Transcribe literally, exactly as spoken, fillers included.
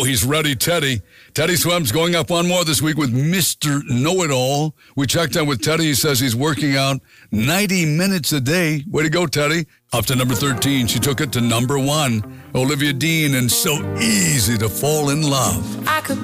he's ready, Teddy. Teddy Swims going up one more this week with Mister Know-It-All. We checked in with Teddy. He says he's working out ninety minutes a day. Way to go, Teddy. Up to number thirteen. She took it to number one. Olivia Dean, and So Easy to Fall in Love. I could